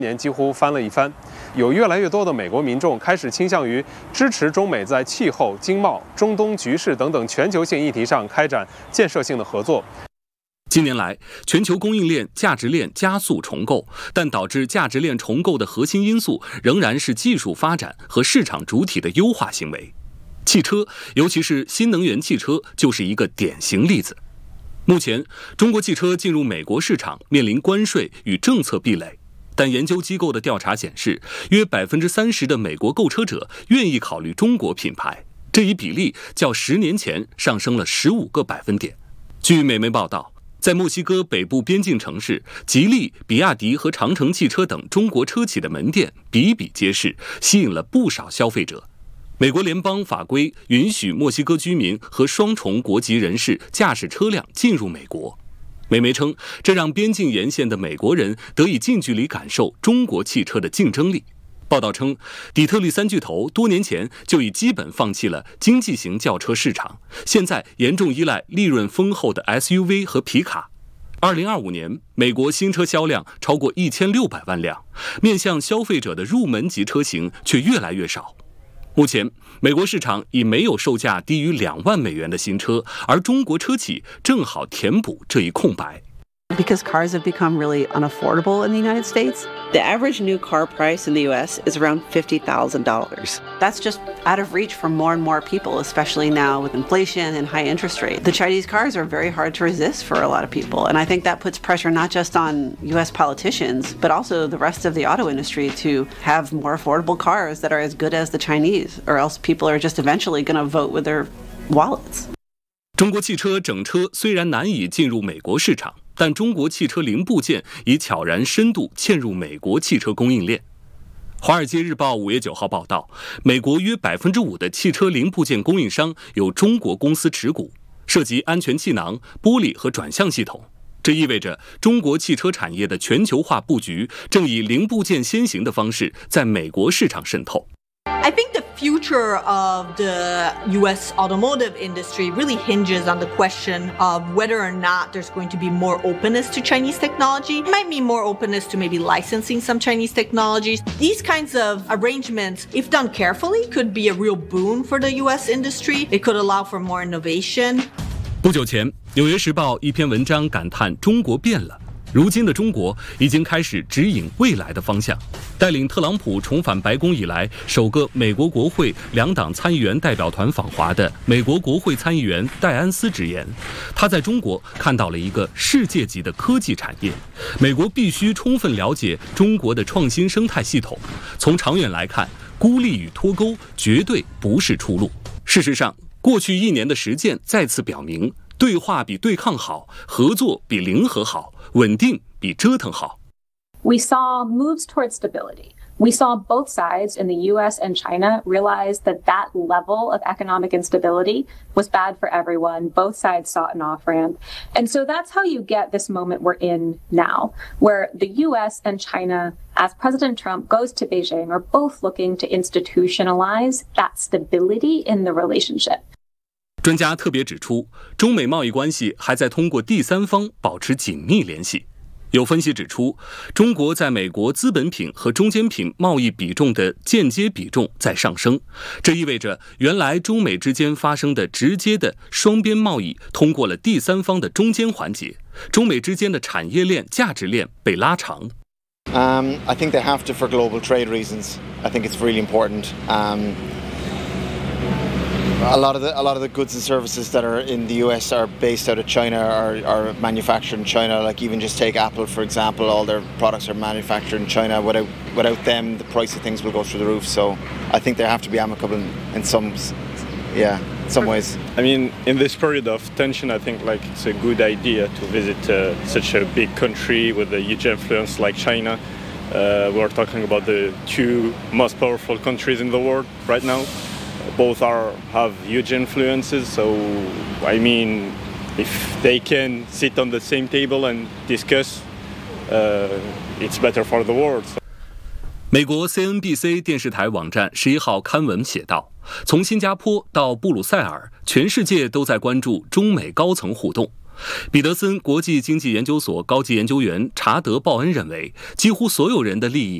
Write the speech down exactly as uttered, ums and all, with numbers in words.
年几乎翻了一番，有越来越多的美国民众开始倾向于支持中美在气候、经贸、中东局势等等全球性议题上开展建设性的合作。 近年来，全球供应链、价值链加速重构，但导致价值链重构的核心因素仍然是技术发展和市场主体的优化行为。汽车，尤其是新能源汽车，就是一个典型例子。目前，中国汽车进入美国市场面临关税与政策壁垒。但研究机构的调查显示，约百分之三十的美国购车者愿意考虑中国品牌，这一比例较十年前上升了十五个百分点。据美媒报道，在墨西哥北部边境城市，吉利、比亚迪和长城汽车等中国车企的门店比比皆是，吸引了不少消费者。美国联邦法规允许墨西哥居民和双重国籍人士驾驶车辆进入美国。美媒称，这让边境沿线的美国人得以近距离感受中国汽车的竞争力。报道称，底特律三巨头多年前就已基本放弃了经济型轿车市场，现在严重依赖利润丰厚的 S U V 和皮卡。二零二五年，美国新车销量超过一千六百万辆，面向消费者的入门级车型却越来越少。目前，美国市场已没有售价低于两万美元的新车，而中国车企正好填补这一空白。 Because cars have become really unaffordable in the United States, the average new car price in the U S is around fifty thousand dollars. That's just out of reach for more and more people, especially now with inflation and high interest rates. The Chinese cars are very hard to resist for a lot of people, and I think that puts pressure not just on U S politicians, but also the rest of the auto industry to have more affordable cars that are as good as the Chinese, or else people are just eventually going to vote with their wallets. 中国汽车整车虽然难以进入美国市场，但中国汽车零部件已悄然深度嵌入美国汽车供应链。《华尔街日报》五月九号报道，美国约百分之五的汽车零部件供应商有中国公司持股，涉及安全气囊、玻璃和转向系统。这意味着中国汽车产业的全球化布局正以零部件先行的方式在美国市场渗透。 I think the future of the U S automotive industry really hinges on the question of whether or not there's going to be more openness to Chinese technology. It might mean more openness to maybe licensing some Chinese technologies. These kinds of arrangements, if done carefully, could be a real boon for the U S industry. It could allow for more innovation. 不久前，《纽约时报》一篇文章感叹中国变了。如今的中国已经开始指引未来的方向。带领特朗普重返白宫以来首个美国国会两党参议员代表团访华的美国国会参议员戴安斯直言，他在中国看到了一个世界级的科技产业，美国必须充分了解中国的创新生态系统。从长远来看，孤立与脱钩绝对不是出路。事实上，过去一年的实践再次表明，对话比对抗好，合作比零和好，稳定比折腾好。 We saw moves towards stability. We saw both sides in the U S and China realize that that level of economic instability was bad for everyone. Both sides saw an off-ramp. And so that's how you get this moment we're in now, where the U S and China, as President Trump goes to Beijing, are both looking to institutionalize that stability in the relationship. 专家特别指出，中美贸易关系还在通过第三方保持紧密联系。有分析指出，中国在美国资本品和中间品贸易比重的间接比重在上升，这意味着原来中美之间发生的直接的双边贸易通过了第三方的中间环节，中美之间的产业链、价值链被拉长。 Um, I think they have to for global trade reasons. I think it's really important. Um, A lot of the a lot of the goods and services that are in the U S are based out of China, are, are manufactured in China. Like even just take Apple for example, all their products are manufactured in China. Without without them, the price of things will go through the roof. So I think they have to be amicable in, in some, yeah, in some ways. I mean, in this period of tension, I think like it's a good idea to visit uh, such a big country with a huge influence like China. Uh, we're talking about the two most powerful countries in the world right now. Both are have huge influences, so I mean, if they can sit on the same table and discuss, uh, it's better for the world. 美国 C N B C 电视台网站十一号刊文写道，从新加坡到布鲁塞尔，全世界都在关注中美高层互动。 彼得森国际经济研究所高级研究员查德·鲍恩认为，几乎所有人的利益